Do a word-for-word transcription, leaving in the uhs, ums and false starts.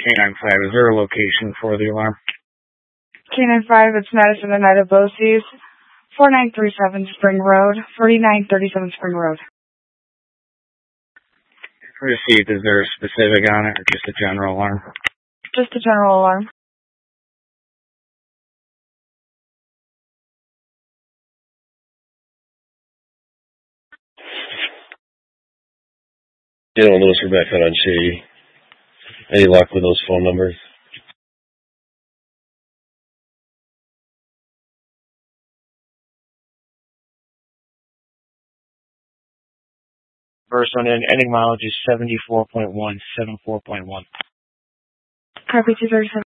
K nine five, is there a location for the alarm? K nine five, it's Madison and Ida Bosse's, four nine three seven Spring Road, forty-nine thirty-seven Spring Road. Received, is there a specific on it or just a general alarm? Just a general alarm. Daniel Lewis, Rebecca on Shady. Any luck with those phone numbers? First one in, ending mileage is seventy-four point one, seventy-four point one. Copy two thirty-seven.